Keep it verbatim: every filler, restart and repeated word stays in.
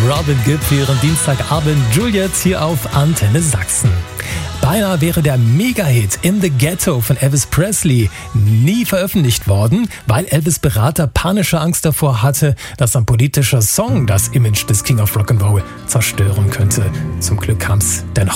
Robin Gibb für ihren Dienstagabend Juliet hier auf Antenne Sachsen. Beinahe wäre der Mega-Hit In the Ghetto von Elvis Presley nie veröffentlicht worden, weil Elvis' Berater panische Angst davor hatte, dass ein politischer Song das Image des King of Rock'n'Roll zerstören könnte. Zum Glück kam's dennoch.